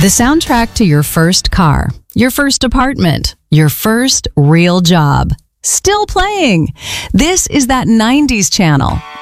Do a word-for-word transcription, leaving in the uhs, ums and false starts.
The soundtrack to your first car, your first apartment, your first real job. Still playing. This is that nineties channel